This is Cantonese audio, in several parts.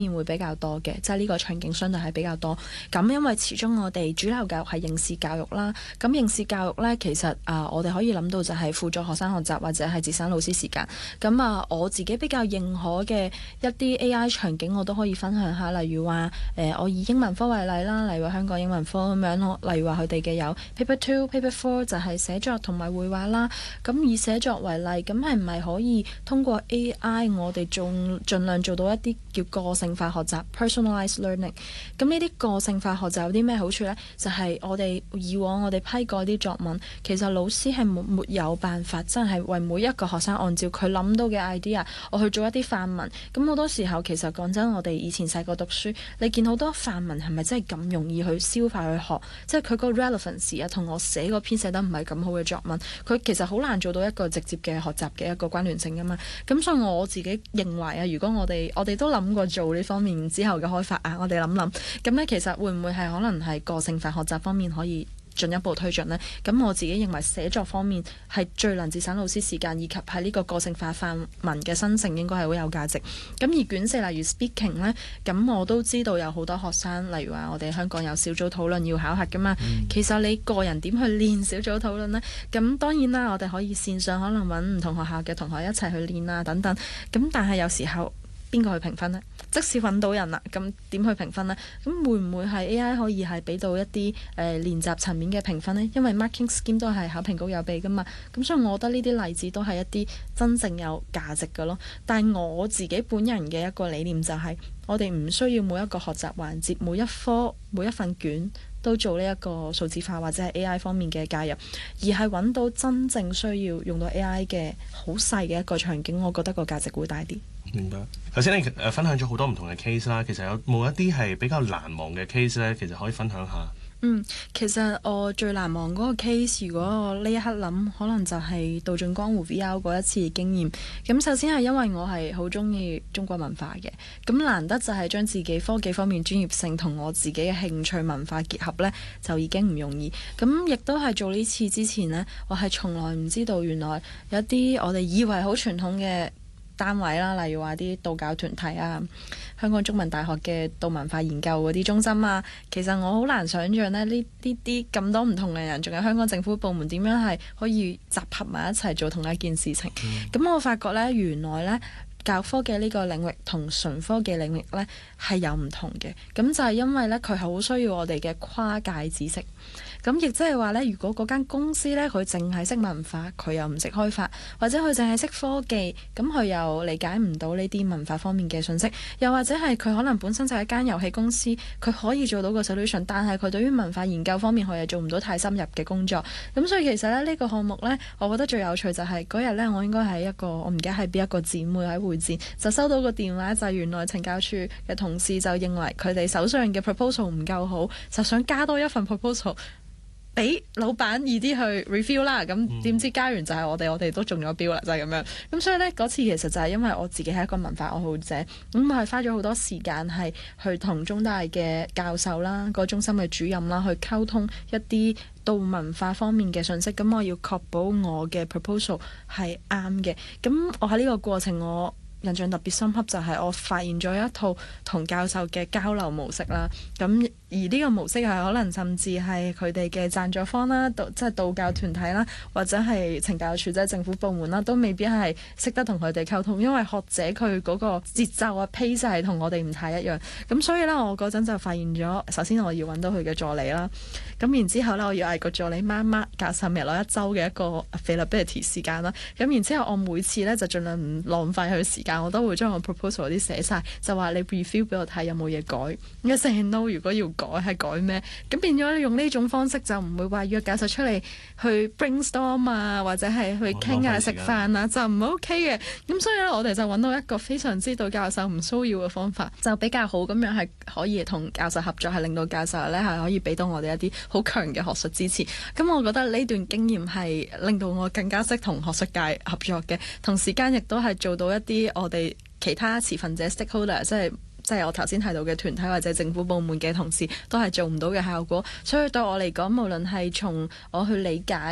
會比較多嘅，即係呢個場景相對係比較多。咁因為始終我哋主流教育係應試教育啦，咁應試教育呢，其實我哋可以諗到就係輔助學生學習或者係節省老師時間。咁我自己比較認可嘅一啲 AI 場景我都可以分享下，例如話我以英文科為例啦，例如香港英文科咁樣，例如話佢哋嘅有 Paper 2、Paper 4就係寫作同埋繪畫啦。咁以寫作為例，咁係唔係可以通過 AI 我哋盡量做到一啲叫個性化學習 personalized learning。 咁呢啲個性化學習有啲咩好處呢？就係以往我哋批過啲作文，其實老師係沒有辦法真係為每一個學生按照佢諗到嘅 idea 我去做一啲範文。咁好多時候其實講真，我哋以前細個讀書，你見好多範文係咪真係咁容易去消化去學？即係佢個 relevance 同我寫個篇寫得唔係咁好嘅作文，佢其實好難做到一個直接嘅學習嘅一個關聯性噶嘛。咁所以我自己認為如果我哋都諗過做呢方面之後嘅開發我哋諗咁咧，其實會唔會係可能係個性化學習方面可以進一步推進呢？咁我自己認為寫作方面係最能節省老師時間，以及係呢個性化範文嘅生成應該係好有價值。咁而卷四例如 speaking 呢，咁我都知道有好多學生，例如話我哋香港有小組討論要考核噶嘛。其實你個人點去練小組討論呢？咁當然啦，我哋可以線上可能揾唔同學校嘅同學一齊去練啊等等。咁但係有時候邊個去評分呢？即使揾到人啦，咁點去評分呢？咁會唔會係 AI 可以係俾到一啲練習層面嘅評分呢？因為 marking scheme 都係考評局有俾噶嘛，咁所以我覺得呢啲例子都係一啲真正有價值嘅咯。但係我自己本人嘅一個理念就係，我哋唔需要每一個學習環節、每一科、每一份卷都做呢一個數字化或者係 AI 方面嘅介入，而係揾到真正需要用到 AI 嘅好細嘅一個場景，我覺得個價值會大啲。 明白。頭先你分享咗好多唔同嘅 case 啦，其實有冇一啲係比較難忘嘅 case 呢？其實可以分享下。 其實我最難忘嗰個 case，如果我呢一刻諗，可能就係道盡江湖 VR 嗰一次嘅經驗。咁首先係因為我係好中意中國文化嘅，咁難得就係將自己科技方面專業性同我自己嘅興趣文化結合呢，就已經唔容易。咁亦都係做呢次之前呢，我係從來唔知道原來有啲我哋以為好傳統嘅單位啦，例如話啲道教團體啊，香港中文大學嘅道文化研究嗰啲中心啊，其實我好難想像呢啲咁多唔同嘅人，仲有香港政府部門點樣係可以集合埋一齊做同一件事情。咁我發覺呢，原來呢教科嘅呢個領域同純科嘅領域呢係有唔同嘅。咁就係因為呢，佢係好需要我哋嘅跨界知識。咁亦即係話呢，如果嗰間公司呢，佢淨係識文化，佢又唔識開發，或者佢淨係識科技，咁佢又理解唔到呢啲文化方面嘅信息，又或者係佢可能本身就係一間遊戲公司，佢可以做到個 solution， 但係佢對於文化研究方面佢又做唔到太深入嘅工作。咁所以其實呢，呢個項目呢，我覺得最有趣就係嗰日呢，我應該係我唔記得係邊一個展會喺會展，就收到個電話，就係原來懲教處嘅同事就認為佢哋手上嘅 proposal 唔夠好，就想加多一份 proposal。俾老闆易啲去 review 啦，咁點知加完就係我哋都中咗標啦，就係咁樣。咁所以呢，嗰次其實就係因為我自己係一個文化愛好者，咁我係花咗好多時間係去同中大嘅教授啦、個中心嘅主任啦去溝通一啲到文化方面嘅信息，咁我要確保我嘅 proposal 係啱嘅。咁我喺呢個過程我印象特別深刻，就係我發現咗一套同教授嘅交流模式啦。咁而呢個模式係可能甚至係佢哋嘅贊助方啦，即係道教團體啦，或者係懲教署即係政府部門啦，都未必係識得同佢哋溝通，因為學者佢嗰個節奏啊 pace 係同我哋唔太一樣。咁所以呢，我嗰陣就發現咗，首先我要揾到佢嘅助理啦，咁然之後呢，我要嗌個助理媽媽教授咪攞一週嘅一個 availability 時間啦。咁然之後我每次呢，就盡量唔浪費佢時間，我都會將我 proposal 啲寫晒，就話你 review 俾我睇有冇嘢改。一 say no， 如果要改係改咩？咁變咗用呢種方式就唔會話約教授出嚟去 brainstorm 啊，或者係去傾啊、食飯啊，就唔 OK 嘅。咁所以咧，我哋就揾到一個非常之對教授唔騷擾嘅方法，就比較好咁樣係可以同教授合作，係令到教授咧係可以俾到我哋一啲好強嘅學術支持。咁我覺得呢段經驗係令到我更加識同學術界合作嘅，同時間亦都係做到一啲我哋其他持份者 stakeholder，即係我頭先提到嘅團體或者政府部門嘅同事都係做唔到嘅效果。所以對我嚟講，無論係從我去理解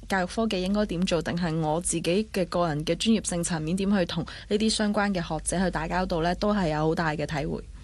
教育科技應該點做，定係我自己嘅個人嘅專業性層面點去同呢啲相關嘅學者去打交道呢，都係有好大嘅體會。